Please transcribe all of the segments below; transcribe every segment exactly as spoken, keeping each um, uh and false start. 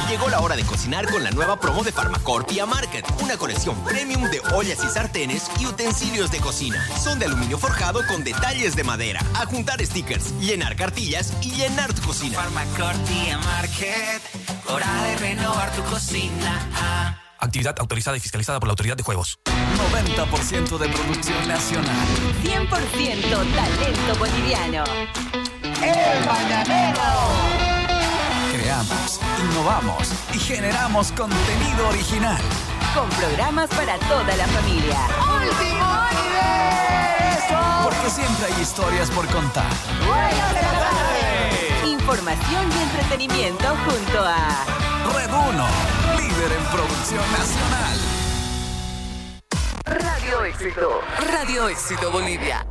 Llegó la hora de cocinar con la nueva promo de Pharmacorp Market. Una colección premium de ollas y sartenes y utensilios de cocina. Son de aluminio forjado con detalles de madera. A juntar stickers, llenar cartillas y llenar tu cocina. Pharmacorp Market. Hora de renovar tu cocina. Ah. Actividad autorizada y fiscalizada por la Autoridad de Juegos. noventa por ciento de producción nacional. cien por ciento talento boliviano. ¡El Mañanero! Creamos, innovamos y generamos contenido original. Con programas para toda la familia. ¡Último universo! Porque siempre hay historias por contar. ¡Buenas de la tarde! Información y entretenimiento junto a Red uno, líder en producción nacional. Radio Éxito. Radio Éxito Bolivia.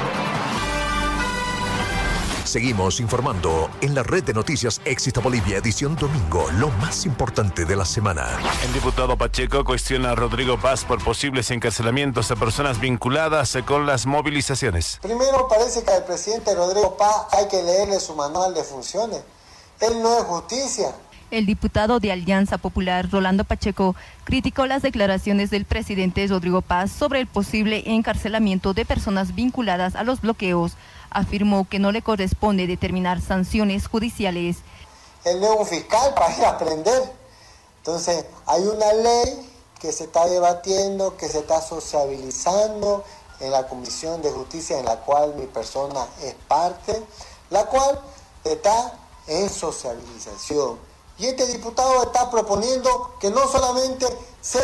Seguimos informando en la red de noticias Éxito Bolivia, edición domingo, lo más importante de la semana. El diputado Pacheco cuestiona a Rodrigo Paz por posibles encarcelamientos de personas vinculadas con las movilizaciones. Primero, parece que al presidente Rodrigo Paz hay que leerle su manual de funciones. Él no es justicia. El diputado de Alianza Popular, Rolando Pacheco, criticó las declaraciones del presidente Rodrigo Paz sobre el posible encarcelamiento de personas vinculadas a los bloqueos. Afirmó que no le corresponde determinar sanciones judiciales. Él no es un fiscal para ir a aprender. Entonces, hay una ley que se está debatiendo, que se está sociabilizando en la Comisión de Justicia, en la cual mi persona es parte, la cual está en sociabilización. Y este diputado está proponiendo que no solamente se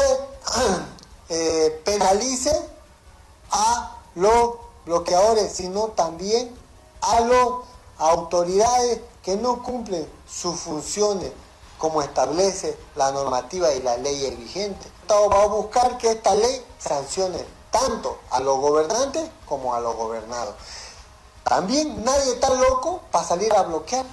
eh, penalice a los bloqueadores, sino también a las autoridades que no cumplen sus funciones como establece la normativa y la ley vigente. Va a buscar que esta ley sancione tanto a los gobernantes como a los gobernados. También nadie está loco para salir a bloquear.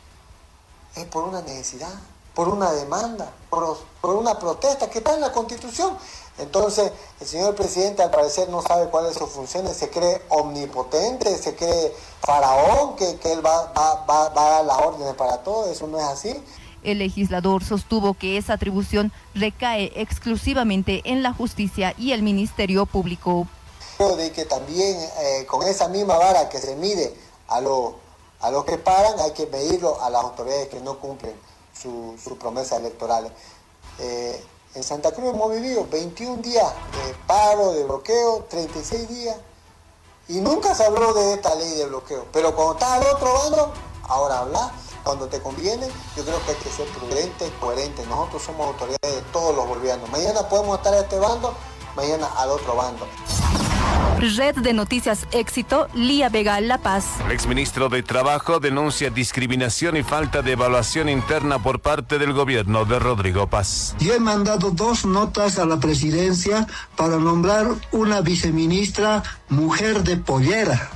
Es por una necesidad, por una demanda, por, por una protesta que está en la Constitución. Entonces, el señor presidente al parecer no sabe cuáles son sus funciones, se cree omnipotente, se cree faraón, que, que él va, va, va, va a dar las órdenes para todo. Eso no es así. El legislador sostuvo que esa atribución recae exclusivamente en la justicia y el Ministerio Público. Creo de que también eh, con esa misma vara que se mide a los a los que paran, hay que medirlo a las autoridades que no cumplen sus su promesas electorales. Eh, en Santa Cruz hemos vivido veintiún días de paro, de bloqueo, treinta y seis días, y nunca se habló de esta ley de bloqueo. Pero cuando estás al otro bando, ahora habla. Cuando te conviene, yo creo que hay que ser prudente y coherente. Nosotros somos autoridades de todos los bolivianos. Mañana podemos estar a este bando, mañana al otro bando. Red de Noticias Éxito, Lía Vega, La Paz. El exministro de Trabajo denuncia discriminación y falta de evaluación interna por parte del gobierno de Rodrigo Paz. Yo he mandado dos notas a la presidencia para nombrar una viceministra mujer de pollera.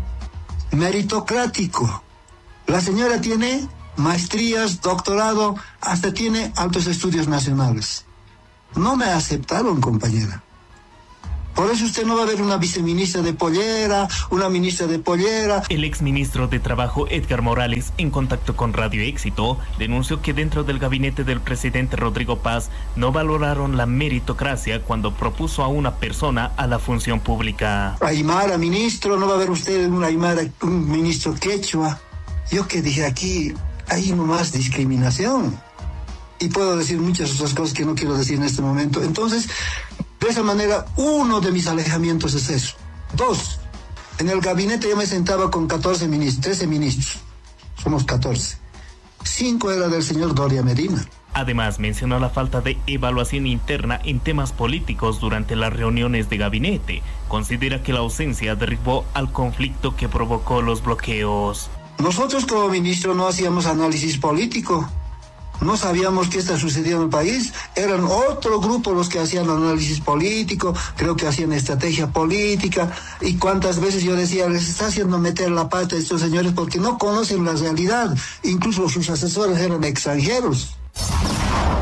Meritocrático. La señora tiene maestrías, doctorado, hasta tiene altos estudios nacionales. No me aceptaron, compañera. Por eso usted no va a ver una viceministra de pollera, una ministra de pollera. El exministro de Trabajo, Edgar Morales, en contacto con Radio Éxito, denunció que dentro del gabinete del presidente Rodrigo Paz no valoraron la meritocracia cuando propuso a una persona a la función pública. Aymara, ministro, no va a ver usted un Aymara, un ministro quechua. Yo que dije aquí, hay nomás discriminación. Y puedo decir muchas otras cosas que no quiero decir en este momento. Entonces, de esa manera, uno de mis alejamientos es eso. Dos, en el gabinete yo me sentaba con catorce ministros, trece ministros. Somos catorce. Cinco era del señor Doria Medina. Además, mencionó la falta de evaluación interna en temas políticos durante las reuniones de gabinete. Considera que la ausencia derivó al conflicto que provocó los bloqueos. Nosotros como ministro no hacíamos análisis político. No sabíamos qué está sucediendo en el país. Eran otro grupo los que hacían análisis político, creo que hacían estrategia política. Y cuántas veces yo decía, les está haciendo meter la pata a estos señores porque no conocen la realidad. Incluso sus asesores eran extranjeros.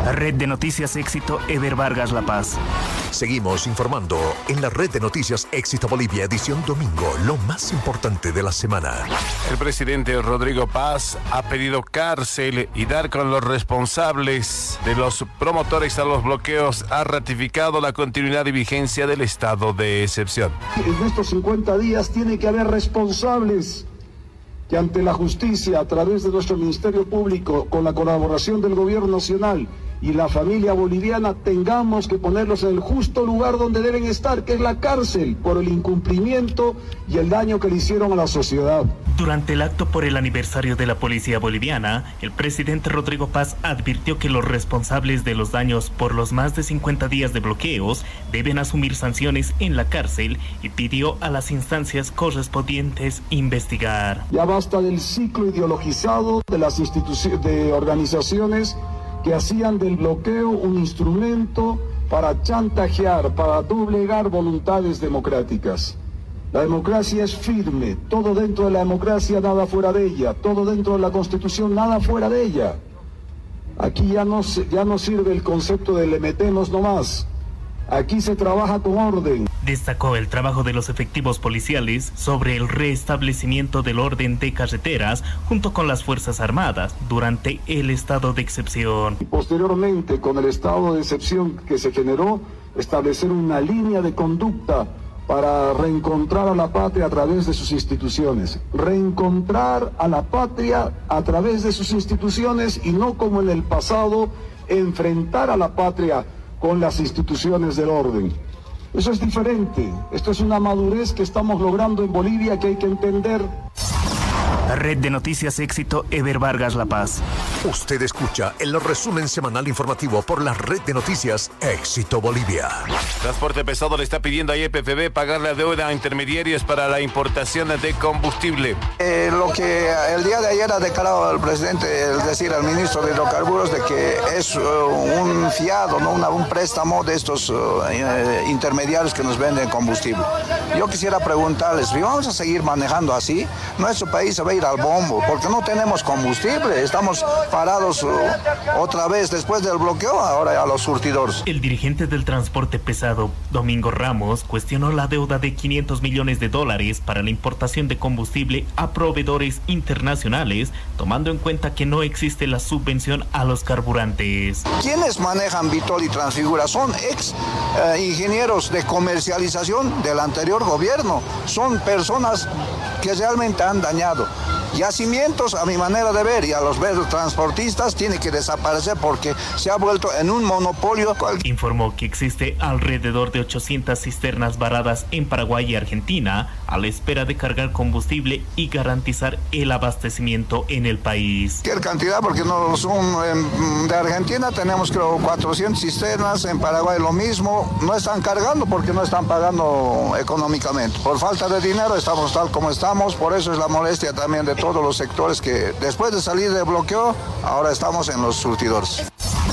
Red de Noticias Éxito, Ever Vargas, La Paz. Seguimos informando en la Red de Noticias Éxito Bolivia, edición domingo, lo más importante de la semana. El presidente Rodrigo Paz ha pedido cárcel y dar con los responsables de los promotores a los bloqueos. Ha ratificado la continuidad y vigencia del estado de excepción. En estos cincuenta días tiene que haber responsables que ante la justicia, a través de nuestro Ministerio Público, con la colaboración del Gobierno Nacional y la familia boliviana, tengamos que ponerlos en el justo lugar donde deben estar, que es la cárcel, por el incumplimiento y el daño que le hicieron a la sociedad. Durante el acto por el aniversario de la policía boliviana, el presidente Rodrigo Paz advirtió que los responsables de los daños por los más de cincuenta días de bloqueos deben asumir sanciones en la cárcel y pidió a las instancias correspondientes investigar. Ya basta del ciclo ideologizado de las instituciones, de organizaciones que hacían del bloqueo un instrumento para chantajear, para doblegar voluntades democráticas. La democracia es firme, todo dentro de la democracia, nada fuera de ella, todo dentro de la Constitución, nada fuera de ella. Aquí ya no, ya no sirve el concepto de le metemos nomás. Aquí se trabaja con orden. Destacó el trabajo de los efectivos policiales sobre el restablecimiento del orden de carreteras junto con las Fuerzas Armadas durante el estado de excepción. Y posteriormente, con el estado de excepción que se generó, establecer una línea de conducta para reencontrar a la patria a través de sus instituciones. Reencontrar a la patria a través de sus instituciones y no como en el pasado, enfrentar a la patria con las instituciones del orden. Eso es diferente. Esto es una madurez que estamos logrando en Bolivia que hay que entender. Red de Noticias Éxito, Ever Vargas, La Paz. Usted escucha el resumen semanal informativo por la Red de Noticias Éxito Bolivia. Transporte Pesado le está pidiendo a Y P F B pagar la deuda a intermediarios para la importación de combustible. Eh, lo que el día de ayer ha declarado el presidente, es decir, el ministro de Hidrocarburos, de que es uh, un fiado, no Una, un préstamo de estos uh, intermediarios que nos venden combustible. Yo quisiera preguntarles, si vamos a seguir manejando así, nuestro país se va a ir al bombo, porque no tenemos combustible, estamos parados uh, otra vez después del bloqueo, ahora a los surtidores. El dirigente del transporte pesado, Domingo Ramos, cuestionó la deuda de quinientos millones de dólares para la importación de combustible a proveedores internacionales, tomando en cuenta que no existe la subvención a los carburantes. ¿Quiénes manejan Vitol y Transfigura? Son ex uh, ingenieros de comercialización del anterior gobierno, son personas que realmente han dañado. Yacimientos, a mi manera de ver, y a los verdes transportistas, tiene que desaparecer porque se ha vuelto en un monopolio. Informó que existe alrededor de ochocientas cisternas varadas en Paraguay y Argentina a la espera de cargar combustible y garantizar el abastecimiento en el país. ¿Qué cantidad? Porque no son de Argentina tenemos creo cuatrocientas cisternas, en Paraguay lo mismo, no están cargando porque no están pagando económicamente. Por falta de dinero estamos tal como estamos, por eso es la molestia también de todos los sectores que después de salir del bloqueo, ahora estamos en los surtidores.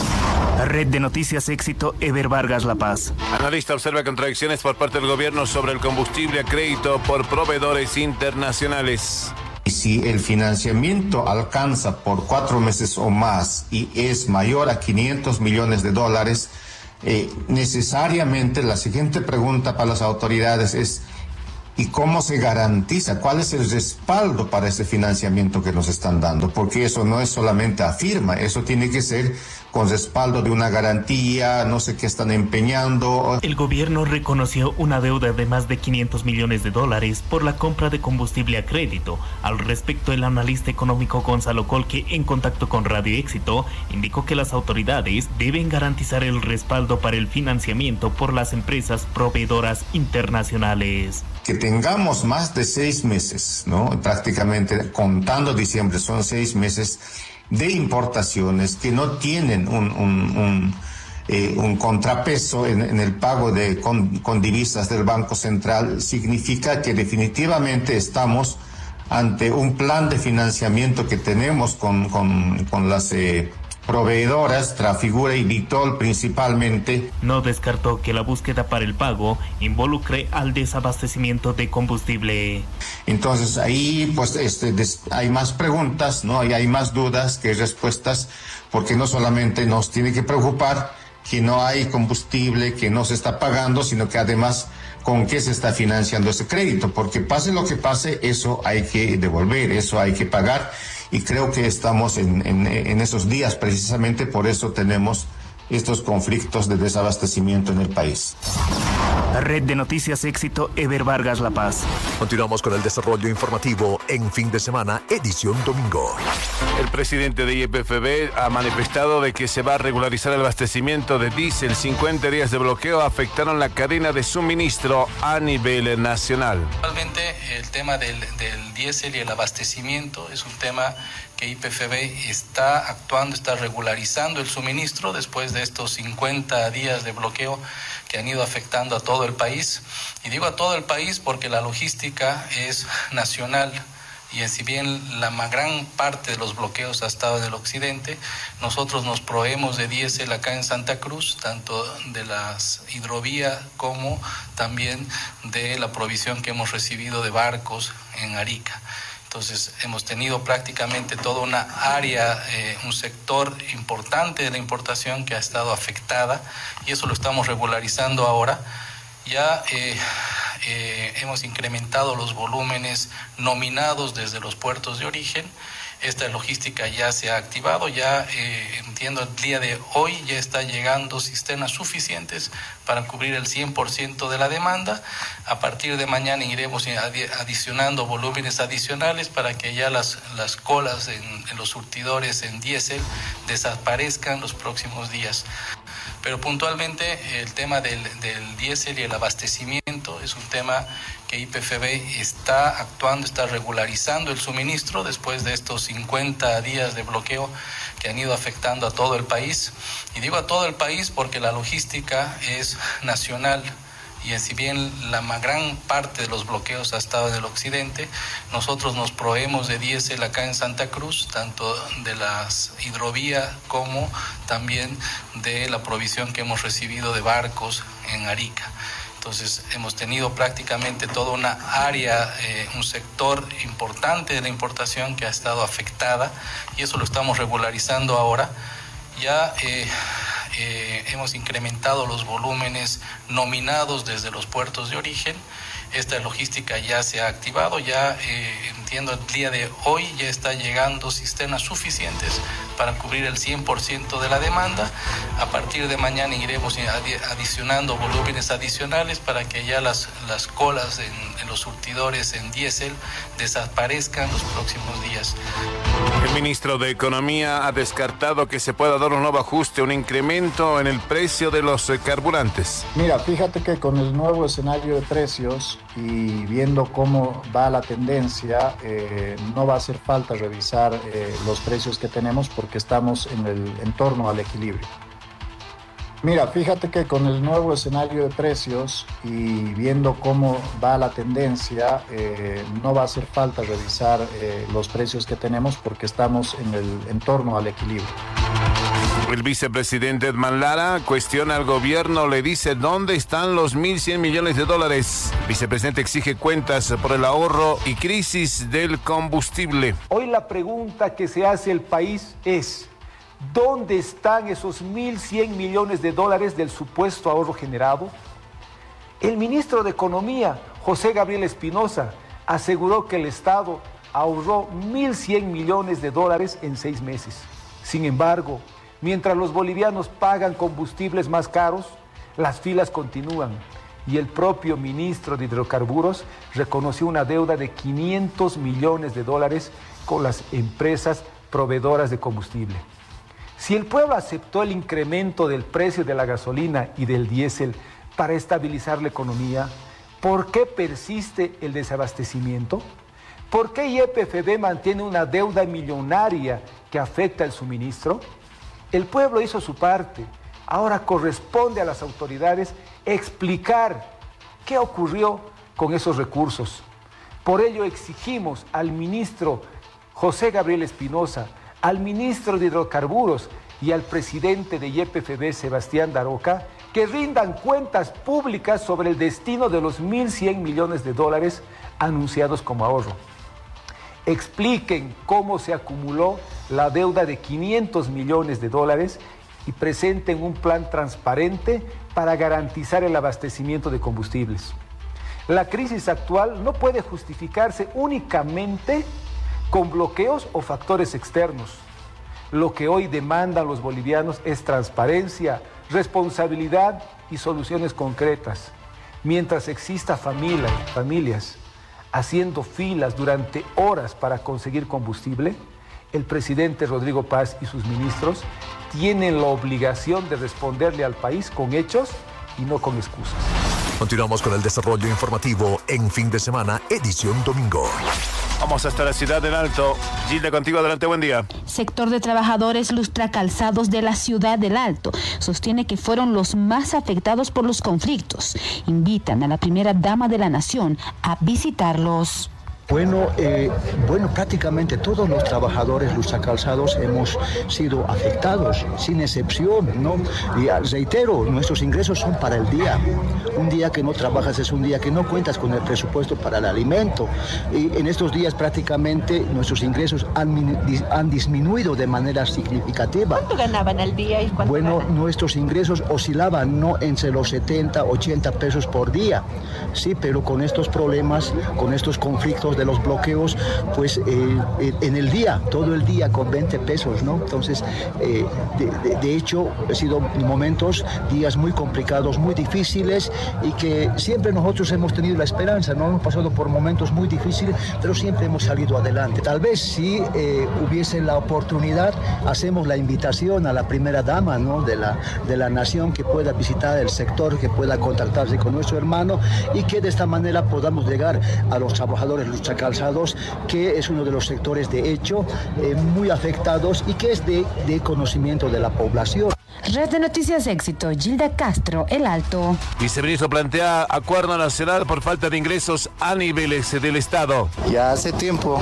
Red de Noticias Éxito, Ever Vargas, La Paz. Analista observa contradicciones por parte del gobierno sobre el combustible a crédito por proveedores internacionales. Si el financiamiento alcanza por cuatro meses o más y es mayor a quinientos millones de dólares, eh, necesariamente la siguiente pregunta para las autoridades es: ¿y cómo se garantiza? ¿Cuál es el respaldo para ese financiamiento que nos están dando? Porque eso no es solamente afirma, eso tiene que ser con respaldo de una garantía, no sé qué están empeñando. El gobierno reconoció una deuda de más de quinientos millones de dólares por la compra de combustible a crédito. Al respecto, el analista económico Gonzalo Colque, en contacto con Radio Éxito, indicó que las autoridades deben garantizar el respaldo para el financiamiento por las empresas proveedoras internacionales. Que tengamos más de seis meses, ¿no? Prácticamente contando diciembre son seis meses de importaciones que no tienen un, un, un, eh, un contrapeso en, en el pago de con, con divisas del Banco Central, significa que definitivamente estamos ante un plan de financiamiento que tenemos con, con, con las eh, proveedoras, Trafigura y Vitol principalmente. No descartó que la búsqueda para el pago involucre al desabastecimiento de combustible. Entonces ahí pues este, des, hay más preguntas, ¿no? Y hay más dudas que respuestas, porque no solamente nos tiene que preocupar que no hay combustible, que no se está pagando, sino que además con qué se está financiando ese crédito, porque pase lo que pase, eso hay que devolver, eso hay que pagar. Y creo que estamos en, en, en esos días, precisamente por eso tenemos estos conflictos de desabastecimiento en el país. Red de Noticias Éxito, Ever Vargas, La Paz. Continuamos con el desarrollo informativo en fin de semana, edición domingo. El presidente de I P F B ha manifestado de que se va a regularizar el abastecimiento de diésel. cincuenta días de bloqueo afectaron la cadena de suministro a nivel nacional. Actualmente el tema del, del diésel y el abastecimiento es un tema que I P F B está actuando, está regularizando el suministro después de estos cincuenta días de bloqueo que han ido afectando a todo el país. Y digo a todo el país porque la logística es nacional. Y si bien la gran parte de los bloqueos ha estado en el occidente, nosotros nos proveemos de diésel acá en Santa Cruz, tanto de las hidrovías como también de la provisión que hemos recibido de barcos en Arica. Entonces hemos tenido prácticamente toda una área, eh, un sector importante de la importación que ha estado afectada, y eso lo estamos regularizando ahora. Ya eh, eh, hemos incrementado los volúmenes nominados desde los puertos de origen. Esta logística ya se ha activado, ya eh, entiendo el día de hoy ya está llegando cisternas suficientes para cubrir el cien por ciento de la demanda. A partir de mañana iremos adicionando volúmenes adicionales para que ya las, las colas en, en los surtidores en diésel desaparezcan los próximos días. Pero puntualmente el tema del, del diésel y el abastecimiento es un tema que I P F B está actuando, está regularizando el suministro después de estos cincuenta días de bloqueo que han ido afectando a todo el país. Y digo a todo el país porque la logística es nacional. Y si bien la gran parte de los bloqueos ha estado en el occidente, nosotros nos proveemos de diésel acá en Santa Cruz, tanto de las hidrovías como también de la provisión que hemos recibido de barcos en Arica. Entonces hemos tenido prácticamente toda una área, eh, un sector importante de la importación que ha estado afectada, y eso lo estamos regularizando ahora. Ya eh, eh, hemos incrementado los volúmenes nominados desde los puertos de origen. Esta logística ya se ha activado, ya eh, entiendo el día de hoy ya está llegando cisternas suficientes para cubrir el cien por ciento de la demanda. A partir de mañana iremos adicionando volúmenes adicionales para que ya las, las colas en, en los surtidores en diésel desaparezcan los próximos días. El ministro de Economía ha descartado que se pueda dar un nuevo ajuste, un incremento en el precio de los carburantes. Mira, fíjate que con el nuevo escenario de precios y viendo cómo va la tendencia, eh, no va a hacer falta revisar eh, los precios que tenemos porque estamos en el entorno al equilibrio. Mira, fíjate que con el nuevo escenario de precios y viendo cómo va la tendencia, eh, no va a hacer falta revisar eh, los precios que tenemos porque estamos en el entorno al equilibrio. El vicepresidente Edman Lara cuestiona al gobierno, le dice dónde están los mil cien millones de dólares. El vicepresidente exige cuentas por el ahorro y crisis del combustible. Hoy la pregunta que se hace el país es: ¿dónde están esos mil cien millones de dólares del supuesto ahorro generado? El ministro de Economía, José Gabriel Espinosa, aseguró que el Estado ahorró mil cien millones de dólares en seis meses. Sin embargo, mientras los bolivianos pagan combustibles más caros, las filas continúan. Y el propio ministro de Hidrocarburos reconoció una deuda de quinientos millones de dólares con las empresas proveedoras de combustible. Si el pueblo aceptó el incremento del precio de la gasolina y del diésel para estabilizar la economía, ¿por qué persiste el desabastecimiento? ¿Por qué I P F B mantiene una deuda millonaria que afecta el suministro? El pueblo hizo su parte. Ahora corresponde a las autoridades explicar qué ocurrió con esos recursos. Por ello exigimos al ministro José Gabriel Espinosa, al ministro de Hidrocarburos, y al presidente de Y P F B, Sebastián Daroca, que rindan cuentas públicas sobre el destino de los mil cien millones de dólares anunciados como ahorro. Expliquen cómo se acumuló la deuda de quinientos millones de dólares y presenten un plan transparente para garantizar el abastecimiento de combustibles. La crisis actual no puede justificarse únicamente con bloqueos o factores externos. Lo que hoy demandan los bolivianos es transparencia, responsabilidad y soluciones concretas. Mientras exista familia, familias haciendo filas durante horas para conseguir combustible, el presidente Rodrigo Paz y sus ministros tienen la obligación de responderle al país con hechos y no con excusas. Continuamos con el desarrollo informativo en Fin de Semana, edición domingo. Vamos hasta la ciudad del Alto. Gilda, contigo, adelante, buen día. Sector de trabajadores lustracalzados de la ciudad del Alto sostiene que fueron los más afectados por los conflictos. Invitan a la primera dama de la nación a visitarlos. Bueno, eh, bueno, prácticamente todos los trabajadores lustracalzados hemos sido afectados, sin excepción, ¿no? Y reitero, nuestros ingresos son para el día. Un día que no trabajas es un día que no cuentas con el presupuesto para el alimento. Y en estos días prácticamente nuestros ingresos han, han disminuido de manera significativa. ¿Cuánto ganaban al día y cuánto Bueno, ganan? nuestros ingresos oscilaban, ¿no?, entre los setenta, ochenta pesos por día. Sí, pero con estos problemas, con estos conflictos de los bloqueos, pues eh, en el día, todo el día con veinte pesos, ¿no? Entonces, eh, de, de, de hecho, han sido momentos, días muy complicados, muy difíciles y que siempre nosotros hemos tenido la esperanza, ¿no? Hemos pasado por momentos muy difíciles, pero siempre hemos salido adelante. Tal vez si eh, hubiese la oportunidad, hacemos la invitación a la primera dama, ¿no?, de la, de la nación, que pueda visitar el sector, que pueda contactarse con nuestro hermano y que de esta manera podamos llegar a los trabajadores lustracalzados, que es uno de los sectores de hecho eh, muy afectados y que es de, de conocimiento de la población. Red de Noticias Éxito, Gilda Castro, El Alto. Viceministro plantea acuerdo nacional por falta de ingresos a niveles del Estado. Ya hace tiempo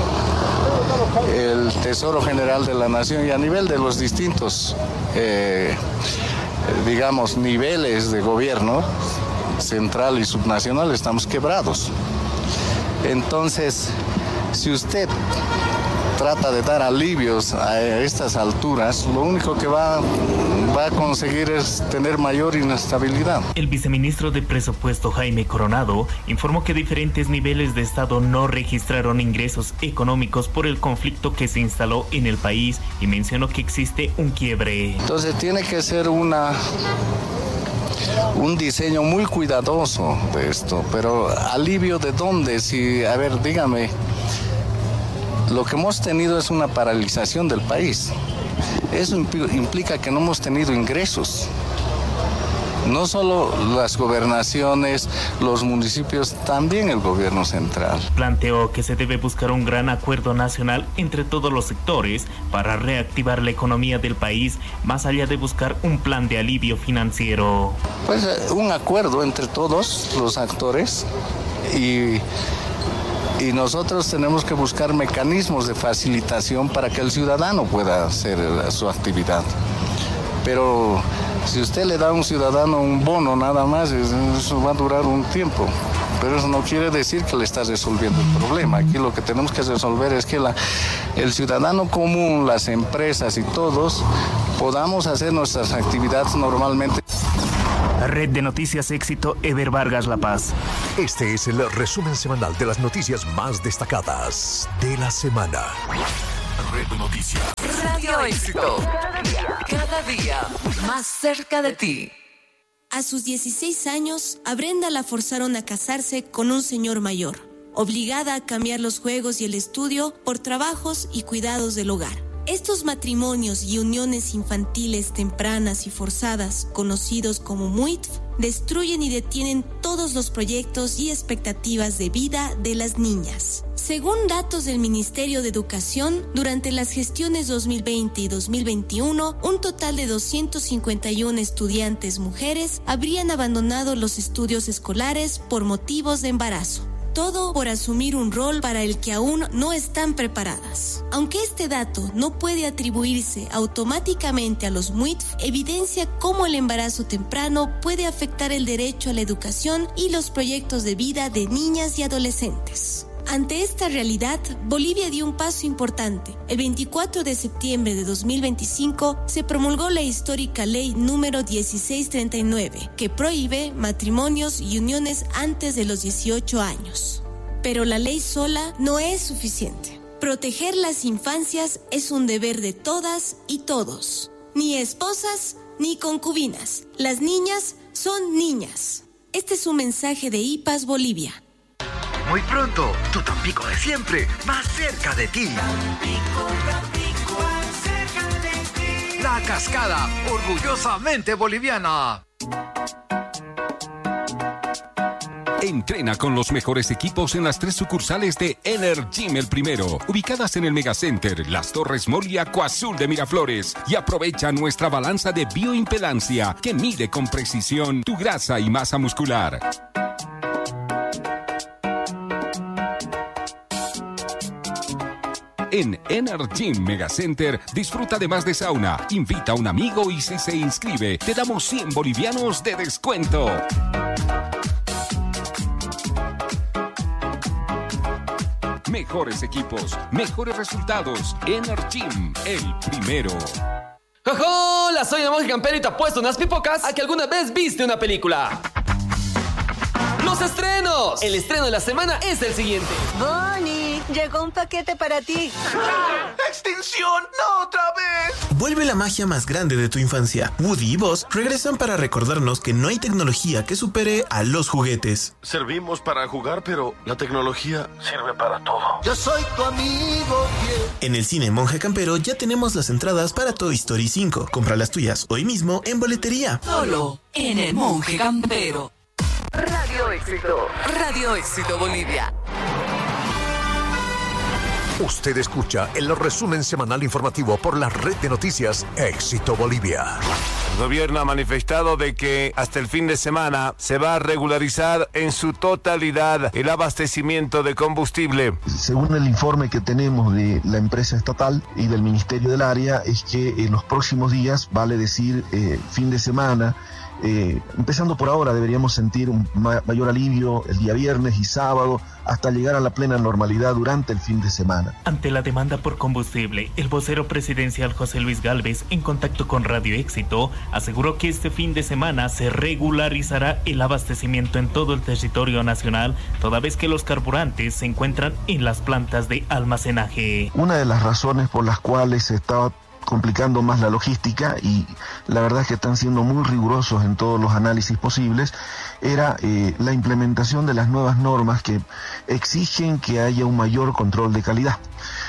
el Tesoro General de la Nación y a nivel de los distintos, eh, digamos, niveles de gobierno central y subnacional estamos quebrados. Entonces, si usted trata de dar alivios a estas alturas, lo único que va, va a conseguir es tener mayor inestabilidad. El viceministro de Presupuesto, Jaime Coronado, informó que diferentes niveles de Estado no registraron ingresos económicos por el conflicto que se instaló en el país y mencionó que existe un quiebre. Entonces tiene que ser una... un diseño muy cuidadoso de esto, pero ¿alivio de dónde? Si, a ver, dígame, lo que hemos tenido es una paralización del país. Eso implica que no hemos tenido ingresos. No solo las gobernaciones, los municipios, también el gobierno central. Planteó que se debe buscar un gran acuerdo nacional entre todos los sectores para reactivar la economía del país, más allá de buscar un plan de alivio financiero. Pues un acuerdo entre todos los actores y, y nosotros tenemos que buscar mecanismos de facilitación para que el ciudadano pueda hacer su actividad. Pero si usted le da a un ciudadano un bono nada más, eso va a durar un tiempo. Pero eso no quiere decir que le está resolviendo el problema. Aquí lo que tenemos que resolver es que la, el ciudadano común, las empresas y todos podamos hacer nuestras actividades normalmente. Red de Noticias Éxito, Eder Vargas, La Paz. Este es el resumen semanal de las noticias más destacadas de la semana. Red de Noticias. Radio Éxito. Cada día más cerca de ti. A sus dieciséis años, a Brenda la forzaron a casarse con un señor mayor, obligada a cambiar los juegos y el estudio por trabajos y cuidados del hogar. Estos matrimonios y uniones infantiles tempranas y forzadas, conocidos como M U I T F, destruyen y detienen todos los proyectos y expectativas de vida de las niñas. Según datos del Ministerio de Educación, durante las gestiones dos mil veinte y dos mil veintiuno, un total de doscientos cincuenta y uno estudiantes mujeres habrían abandonado los estudios escolares por motivos de embarazo. todo por asumir un rol para el que aún no están preparadas. Aunque este dato no puede atribuirse automáticamente a los M U I T F, evidencia cómo el embarazo temprano puede afectar el derecho a la educación y los proyectos de vida de niñas y adolescentes. Ante esta realidad, Bolivia dio un paso importante. El veinticuatro de septiembre de dos mil veinticinco se promulgó la histórica ley número dieciséis treinta y nueve, que prohíbe matrimonios y uniones antes de los dieciocho años. Pero la ley sola no es suficiente. Proteger las infancias es un deber de todas y todos. Ni esposas ni concubinas. Las niñas son niñas. Este es un mensaje de I P A S Bolivia. Muy pronto, tu Tampico de siempre, más cerca de ti. La Cascada, orgullosamente boliviana. Entrena con los mejores equipos en las tres sucursales de Energym El Primero, ubicadas en el Megacenter, Las Torres Mall y Acuazul de Miraflores. Y aprovecha nuestra balanza de bioimpedancia que mide con precisión tu grasa y masa muscular. En Energym Megacenter disfruta además de sauna, invita a un amigo y si se inscribe te damos cien bolivianos de descuento. Mejores equipos, mejores resultados. Energym, el primero. ¡Hola! Soy el monje campero y te apuesto unas pipocas a que alguna vez viste una película. ¡Los estrenos! El estreno de la semana es el siguiente. Bonnie, llegó un paquete para ti. ¡Extinción! ¡No otra vez! Vuelve la magia más grande de tu infancia. Woody y Buzz regresan para recordarnos que no hay tecnología que supere a los juguetes. Servimos para jugar, pero la tecnología sirve para todo. Yo soy tu amigo fiel. En el cine Monje Campero ya tenemos las entradas para Toy Story cinco. Compra las tuyas hoy mismo en boletería. Solo en el Monje Campero. Radio Éxito. Radio Éxito Bolivia. Usted escucha el resumen semanal informativo por la red de noticias Éxito Bolivia. El gobierno ha manifestado de que hasta el fin de semana se va a regularizar en su totalidad el abastecimiento de combustible. Según el informe que tenemos de la empresa estatal y del Ministerio del Área, es que en los próximos días, vale decir eh, fin de semana, Eh, empezando por ahora, deberíamos sentir un ma- mayor alivio el día viernes y sábado hasta llegar a la plena normalidad durante el fin de semana. Ante la demanda por combustible, el vocero presidencial José Luis Gálvez, en contacto con Radio Éxito, aseguró que este fin de semana se regularizará el abastecimiento en todo el territorio nacional, toda vez que los carburantes se encuentran en las plantas de almacenaje. Una de las razones por las cuales se estaba complicando más la logística, y la verdad es que están siendo muy rigurosos en todos los análisis posibles, era eh, la implementación de las nuevas normas que exigen que haya un mayor control de calidad.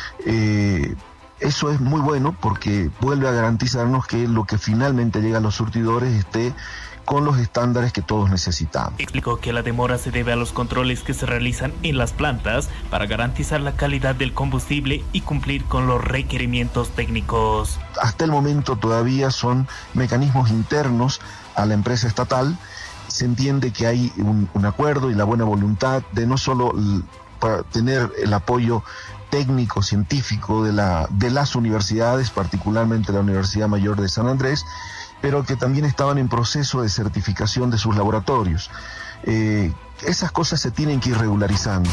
Eh, eso es muy bueno porque vuelve a garantizarnos que lo que finalmente llega a los surtidores esté con los estándares que todos necesitamos. Explicó que la demora se debe a los controles que se realizan en las plantas para garantizar la calidad del combustible y cumplir con los requerimientos técnicos. Hasta el momento todavía son mecanismos internos a la empresa estatal. Se entiende que hay un, un acuerdo y la buena voluntad de no solo l- para tener el apoyo técnico, científico de, la, de las universidades, particularmente la Universidad Mayor de San Andrés, pero que también estaban en proceso de certificación de sus laboratorios. Eh, esas cosas se tienen que ir regularizando.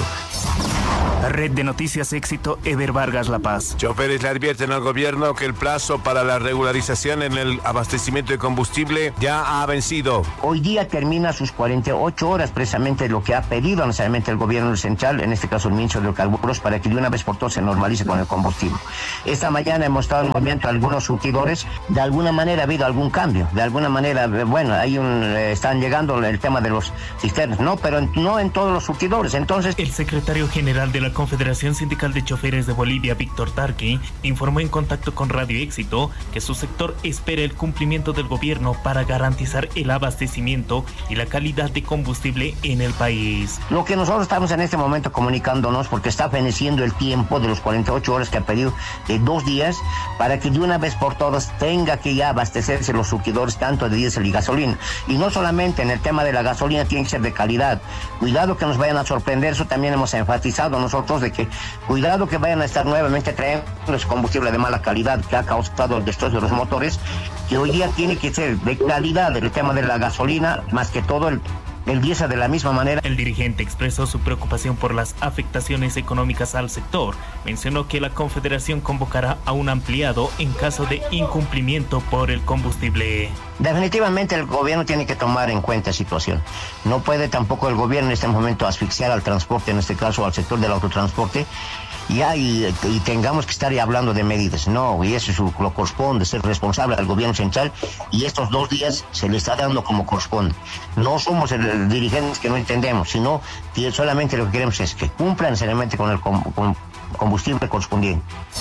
Red de Noticias Éxito, Ever Vargas, La Paz. Choferes le advierten al gobierno que el plazo para la regularización en el abastecimiento de combustible ya ha vencido. Hoy día termina sus cuarenta y ocho horas, precisamente lo que ha pedido necesariamente el gobierno central, en este caso el ministro de Hidrocarburos, para que de una vez por todas se normalice con el combustible. Esta mañana hemos estado en movimiento algunos surtidores, de alguna manera ha habido algún cambio, de alguna manera, bueno, hay un, eh, están llegando el tema de los cisternas, no, pero en, no en todos los surtidores, entonces... El secretario general de la Confederación Sindical de Choferes de Bolivia, Víctor Tarqui, informó en contacto con Radio Éxito que su sector espera el cumplimiento del gobierno para garantizar el abastecimiento y la calidad de combustible en el país. Lo que nosotros estamos en este momento comunicándonos, porque está feneciendo el tiempo de los cuarenta y ocho horas que ha pedido, de dos días, para que de una vez por todas tenga que ya abastecerse los surtidores tanto de diésel y gasolina. Y no solamente en el tema de la gasolina, tiene que ser de calidad. Cuidado que nos vayan a sorprender, eso también hemos enfatizado nosotros, de que cuidado que vayan a estar nuevamente trayendo ese combustible de mala calidad que ha causado el destrozo de los motores, que hoy día tiene que ser de calidad el tema de la gasolina, más que todo el El diésel de la misma manera. El dirigente expresó su preocupación por las afectaciones económicas al sector. Mencionó que la Confederación convocará a un ampliado en caso de incumplimiento por el combustible. Definitivamente el gobierno tiene que tomar en cuenta la situación. No puede tampoco el gobierno en este momento asfixiar al transporte, en este caso al sector del autotransporte, ya y, y tengamos que estar ya hablando de medidas. No, y eso es lo corresponde, ser responsable al gobierno central, y estos dos días se le está dando como corresponde. No somos el, dirigentes que no entendemos, sino que solamente lo que queremos es que cumplan necesariamente con el com, con combustible correspondiente.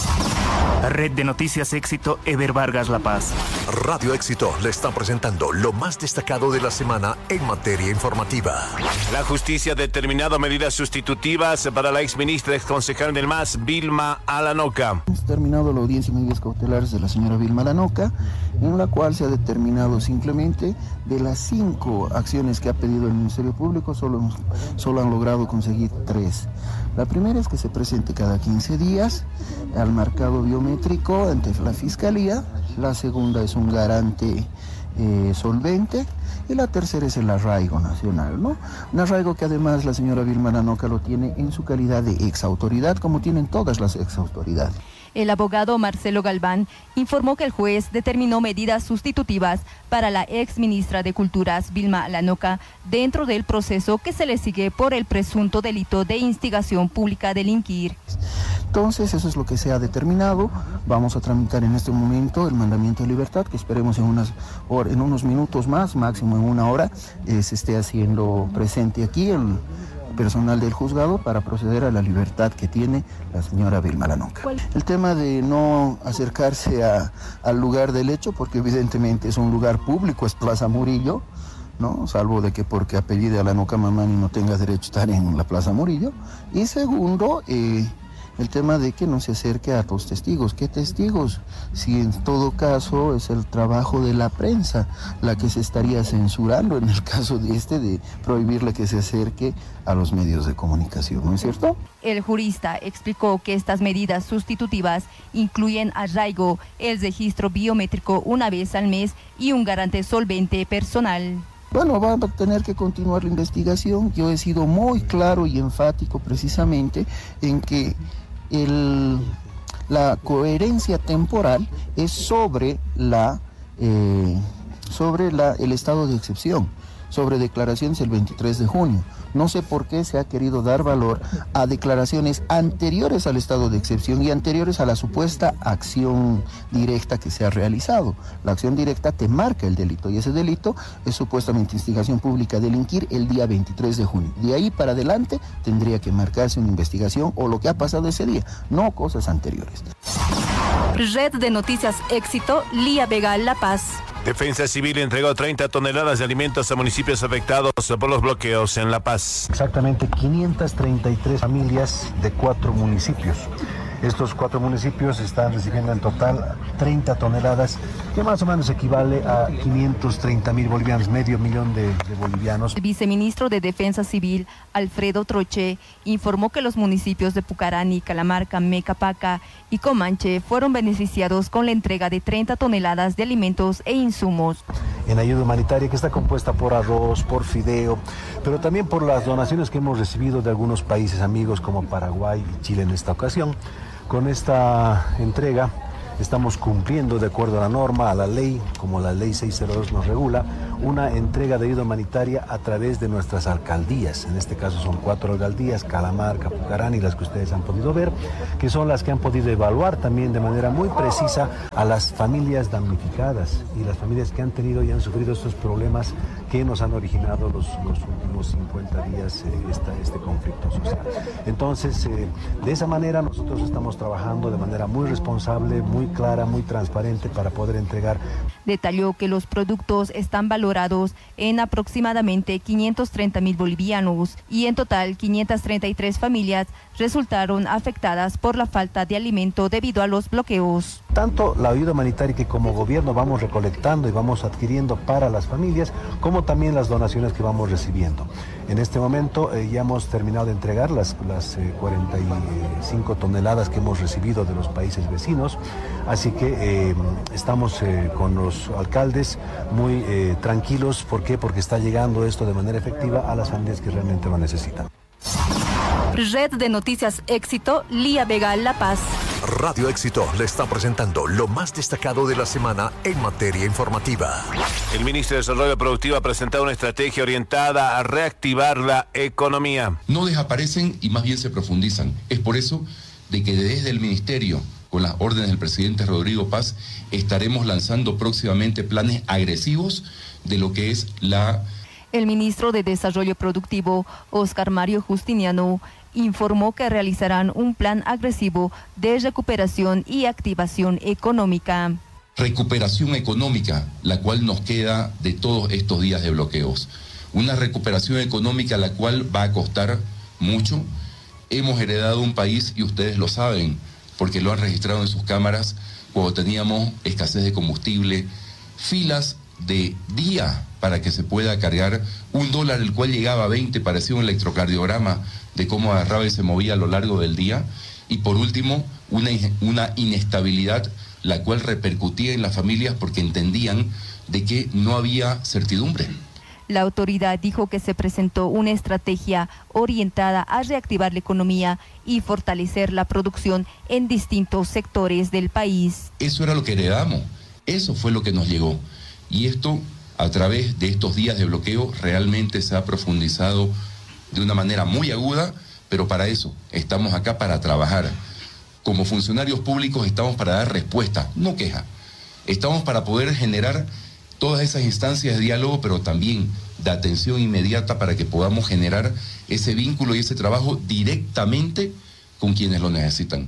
Red de Noticias Éxito, Ever Vargas, La Paz. Radio Éxito le está presentando lo más destacado de la semana en materia informativa. La justicia ha determinado medidas sustitutivas para la exministra exconcejal del M A S, Vilma Alanoca. Hemos terminado la audiencia de medidas cautelares de la señora Vilma Alanoca, en la cual se ha determinado simplemente de las cinco acciones que ha pedido el Ministerio Público, solo, solo han logrado conseguir tres. La primera es que se presente cada quince días al marcado biométrico ante la Fiscalía. La segunda es un garante eh, solvente. Y la tercera es el arraigo nacional, ¿no? Un arraigo que además la señora Vilma Alanoca lo tiene en su calidad de exautoridad, como tienen todas las exautoridades. El abogado Marcelo Galván informó que el juez determinó medidas sustitutivas para la ex ministra de Culturas, Vilma Alanoca, dentro del proceso que se le sigue por el presunto delito de instigación pública a delinquir. Entonces, eso es lo que se ha determinado. Vamos a tramitar en este momento el mandamiento de libertad, que esperemos en, unas hor- en unos minutos más, máximo en una hora, eh, se esté haciendo presente aquí el personal del juzgado para proceder a la libertad que tiene la señora Vilma Alanoca. El tema de no acercarse a, al lugar del hecho, porque evidentemente es un lugar público, es Plaza Murillo, ¿no? Salvo de que porque apellide Alanoca Mamani no tenga derecho a estar en la Plaza Murillo. Y segundo, eh, el tema de que no se acerque a los testigos. ¿Qué testigos? Si en todo caso es el trabajo de la prensa la que se estaría censurando en el caso de este, de prohibirle que se acerque a los medios de comunicación, ¿no es cierto? El jurista explicó que estas medidas sustitutivas incluyen arraigo, el registro biométrico una vez al mes y un garante solvente personal. Bueno, va a tener que continuar la investigación. Yo he sido muy claro y enfático precisamente en que el, la coherencia temporal es sobre, la, eh, sobre la, el estado de excepción, sobre declaraciones el veintitrés de junio. No sé por qué se ha querido dar valor a declaraciones anteriores al estado de excepción y anteriores a la supuesta acción directa que se ha realizado. La acción directa te marca el delito y ese delito es supuestamente instigación pública a delinquir el día veintitrés de junio. De ahí para adelante tendría que marcarse una investigación o lo que ha pasado ese día, no cosas anteriores. Red de Noticias Éxito, Lía Vega, La Paz. Defensa Civil entregó treinta toneladas de alimentos a municipios afectados por los bloqueos en La Paz. Exactamente quinientas treinta y tres familias de cuatro municipios. Estos cuatro municipios están recibiendo en total treinta toneladas, que más o menos equivale a quinientos treinta mil bolivianos, medio millón de, de bolivianos. El viceministro de Defensa Civil, Alfredo Troche, informó que los municipios de Pucarani, Calamarca, Mecapaca y Comanche fueron beneficiados con la entrega de treinta toneladas de alimentos e insumos. En ayuda humanitaria que está compuesta por arroz, por fideo, pero también por las donaciones que hemos recibido de algunos países amigos como Paraguay y Chile en esta ocasión. Con esta entrega estamos cumpliendo de acuerdo a la norma, a la ley, como la ley seiscientos dos nos regula, una entrega de ayuda humanitaria a través de nuestras alcaldías. En este caso son cuatro alcaldías, Calamarca, Pucarán y las que ustedes han podido ver, que son las que han podido evaluar también de manera muy precisa a las familias damnificadas y las familias que han tenido y han sufrido estos problemas que nos han originado los, los últimos cincuenta días eh, esta, este conflicto social. Entonces, eh, de esa manera nosotros estamos trabajando de manera muy responsable, muy clara, muy transparente para poder entregar. Detalló que los productos están valorados en aproximadamente quinientos treinta mil bolivianos y en total quinientas treinta y tres familias resultaron afectadas por la falta de alimento debido a los bloqueos. Tanto la ayuda humanitaria que como gobierno vamos recolectando y vamos adquiriendo para las familias, como también las donaciones que vamos recibiendo. En este momento eh, ya hemos terminado de entregar las, las eh, cuarenta y cinco toneladas que hemos recibido de los países vecinos, así que eh, estamos eh, con los alcaldes muy eh, tranquilos. ¿Por qué? Porque está llegando esto de manera efectiva a las familias que realmente lo necesitan. Red de Noticias Éxito, Lía Vega, La Paz. Radio Éxito le está presentando lo más destacado de la semana en materia informativa. El ministro de Desarrollo Productivo ha presentado una estrategia orientada a reactivar la economía. No desaparecen y más bien se profundizan. Es por eso de que desde el ministerio, con las órdenes del presidente Rodrigo Paz, estaremos lanzando próximamente planes agresivos de lo que es la... El ministro de Desarrollo Productivo, Óscar Mario Justiniano, informó que realizarán un plan agresivo de recuperación y activación económica. Recuperación económica, la cual nos queda de todos estos días de bloqueos. Una recuperación económica la cual va a costar mucho. Hemos heredado un país, y ustedes lo saben, porque lo han registrado en sus cámaras, cuando teníamos escasez de combustible, filas de día para que se pueda cargar un dólar, el cual llegaba a veinte, parecía un electrocardiograma de cómo agarraba y se movía a lo largo del día. Y por último, una, una inestabilidad, la cual repercutía en las familias porque entendían de que no había certidumbre. La autoridad dijo que se presentó una estrategia orientada a reactivar la economía y fortalecer la producción en distintos sectores del país. Eso era lo que heredamos, eso fue lo que nos llegó. Y esto, a través de estos días de bloqueo, realmente se ha profundizado de una manera muy aguda, pero para eso estamos acá para trabajar. Como funcionarios públicos estamos para dar respuesta, no queja. Estamos para poder generar todas esas instancias de diálogo, pero también de atención inmediata para que podamos generar ese vínculo y ese trabajo directamente con quienes lo necesitan.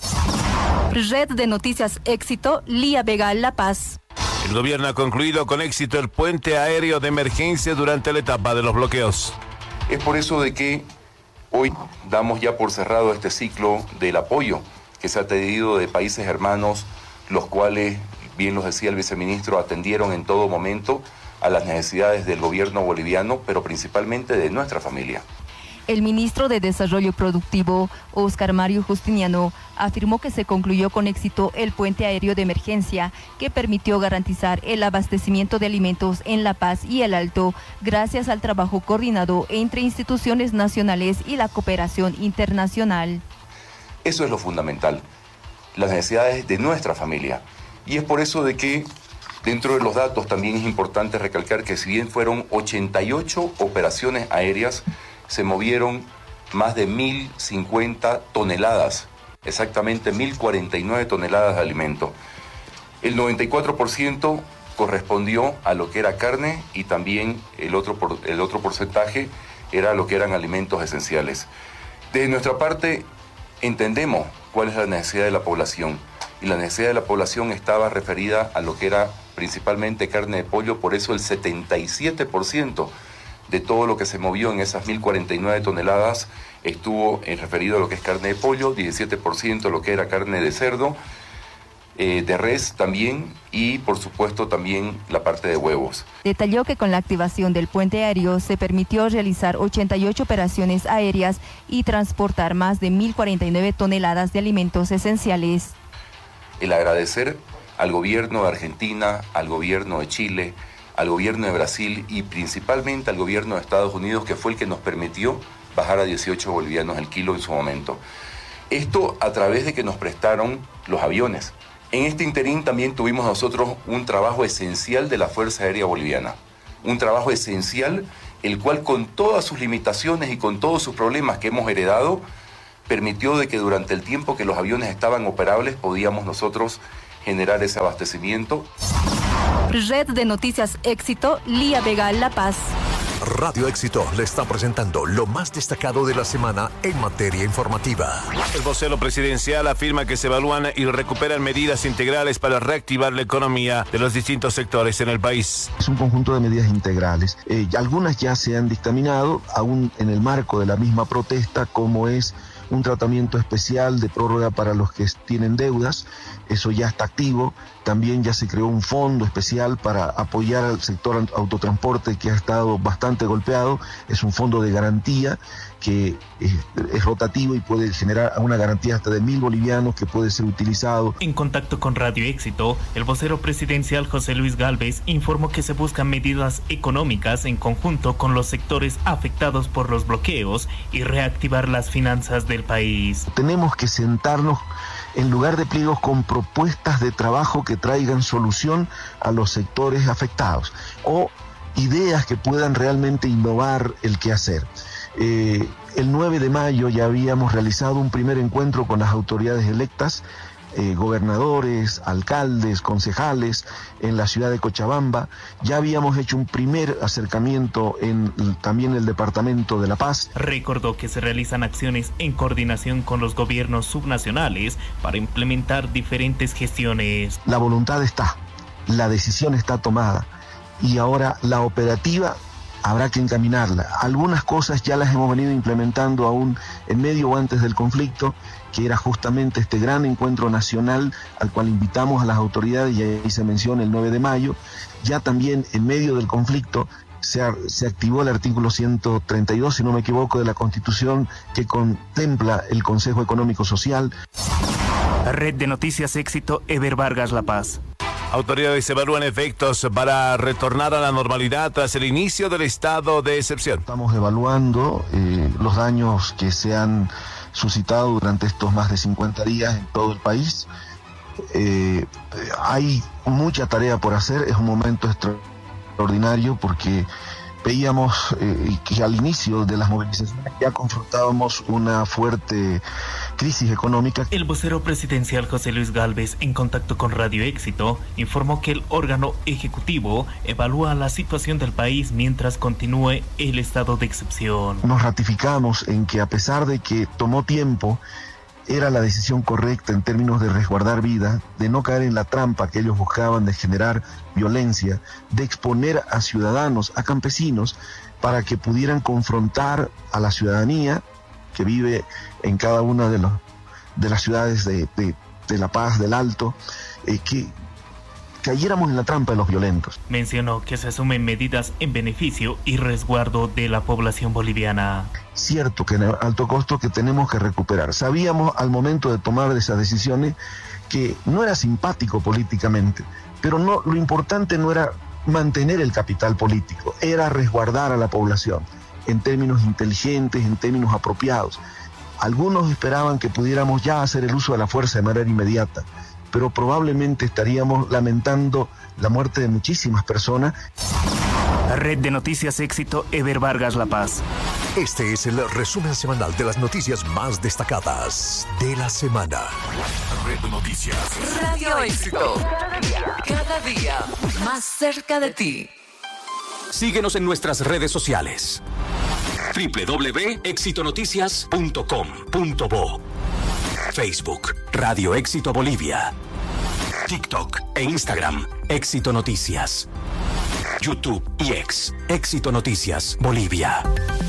Red de Noticias Éxito, Lía Vega, La Paz. El gobierno ha concluido con éxito el puente aéreo de emergencia durante la etapa de los bloqueos. Es por eso de que hoy damos ya por cerrado este ciclo del apoyo que se ha pedido de países hermanos, los cuales, bien los decía el viceministro, atendieron en todo momento a las necesidades del gobierno boliviano, pero principalmente de nuestra familia. El ministro de Desarrollo Productivo, Óscar Mario Justiniano, afirmó que se concluyó con éxito el puente aéreo de emergencia que permitió garantizar el abastecimiento de alimentos en La Paz y el Alto gracias al trabajo coordinado entre instituciones nacionales y la cooperación internacional. Eso es lo fundamental, las necesidades de nuestra familia. Y es por eso de que dentro de los datos también es importante recalcar que si bien fueron ochenta y ocho operaciones aéreas, se movieron más de mil cincuenta toneladas, exactamente mil cuarenta y nueve toneladas de alimento. El noventa y cuatro por ciento correspondió a lo que era carne y también el otro, por, el otro porcentaje era lo que eran alimentos esenciales. De nuestra parte, entendemos cuál es la necesidad de la población y la necesidad de la población estaba referida a lo que era principalmente carne de pollo, por eso el setenta y siete por ciento de todo lo que se movió en esas mil cuarenta y nueve toneladas estuvo en referido a lo que es carne de pollo, diecisiete por ciento lo que era carne de cerdo, eh, de res también y por supuesto también la parte de huevos. Detalló que con la activación del puente aéreo se permitió realizar ochenta y ocho operaciones aéreas y transportar más de mil cuarenta y nueve toneladas de alimentos esenciales. El agradecer al gobierno de Argentina, al gobierno de Chile, al gobierno de Brasil y principalmente al gobierno de Estados Unidos, que fue el que nos permitió bajar a dieciocho bolivianos el kilo en su momento. Esto a través de que nos prestaron los aviones, En este interín también tuvimos nosotros un trabajo esencial de la Fuerza Aérea Boliviana. Un trabajo esencial, el cual con todas sus limitaciones y con todos sus problemas que hemos heredado, permitió de que durante el tiempo que los aviones estaban operables podíamos nosotros generar ese abastecimiento. Red de Noticias Éxito, Lía Vega, La Paz. Radio Éxito le está presentando lo más destacado de la semana en materia informativa. El vocero presidencial afirma que se evalúan y recuperan medidas integrales para reactivar la economía de los distintos sectores en el país. Es un conjunto de medidas integrales. Eh, algunas ya se han dictaminado, aún en el marco de la misma protesta, como es un tratamiento especial de prórroga para los que tienen deudas. Eso ya está activo. También ya se creó un fondo especial para apoyar al sector autotransporte que ha estado bastante golpeado. Es un fondo de garantía que es, es rotativo y puede generar una garantía hasta de mil bolivianos que puede ser utilizado. En contacto con Radio Éxito, el vocero presidencial José Luis Gálvez informó que se buscan medidas económicas en conjunto con los sectores afectados por los bloqueos y reactivar las finanzas del país. Tenemos que sentarnos en lugar de pliegos con propuestas de trabajo que traigan solución a los sectores afectados o ideas que puedan realmente innovar el quehacer. Eh, el nueve de mayo ya habíamos realizado un primer encuentro con las autoridades electas, eh, gobernadores, alcaldes, concejales en la ciudad de Cochabamba. Ya habíamos hecho un primer acercamiento en también el departamento de La Paz. Recordó que se realizan acciones en coordinación con los gobiernos subnacionales para implementar diferentes gestiones. La voluntad está, la decisión está tomada y ahora la operativa habrá que encaminarla. Algunas cosas ya las hemos venido implementando aún en medio o antes del conflicto, que era justamente este gran encuentro nacional al cual invitamos a las autoridades, y ahí se menciona el nueve de mayo. Ya también en medio del conflicto se, se activó el artículo ciento treinta y dos, si no me equivoco, de la Constitución, que contempla el Consejo Económico Social. Red de Noticias Éxito, Eber Vargas, La Paz. Autoridades evalúan efectos para retornar a la normalidad tras el inicio del estado de excepción. Estamos evaluando eh, los daños que se han suscitado durante estos más de cincuenta días en todo el país. Eh, hay mucha tarea por hacer, es un momento extraordinario porque veíamos eh, que al inicio de las movilizaciones ya confrontábamos una fuerte crisis económica. El vocero presidencial José Luis Gálvez, en contacto con Radio Éxito, informó que el órgano ejecutivo evalúa la situación del país mientras continúe el estado de excepción. Nos ratificamos en que a pesar de que tomó tiempo, era la decisión correcta en términos de resguardar vida, de no caer en la trampa que ellos buscaban de generar violencia, de exponer a ciudadanos, a campesinos, para que pudieran confrontar a la ciudadanía que vive en cada una de, los, de las ciudades de, de, de La Paz, del Alto, eh, que cayéramos en la trampa de los violentos. Mencionó que se asumen medidas en beneficio y resguardo de la población boliviana. Cierto que en alto costo que tenemos que recuperar. Sabíamos al momento de tomar esas decisiones que no era simpático políticamente, pero no, lo importante no era mantener el capital político, era resguardar a la población en términos inteligentes, en términos apropiados. Algunos esperaban que pudiéramos ya hacer el uso de la fuerza de manera inmediata, pero probablemente estaríamos lamentando la muerte de muchísimas personas. Red de Noticias Éxito, Eber Vargas, La Paz. Este es el resumen semanal de las noticias más destacadas de la semana. Red de Noticias. Radio Éxito. Cada día, cada día más cerca de ti. Síguenos en nuestras redes sociales. doble u doble u doble u punto éxito noticias punto com punto bo. Facebook, Radio Éxito Bolivia. TikTok e Instagram, Éxito Noticias. YouTube y X, Éxito Noticias Bolivia.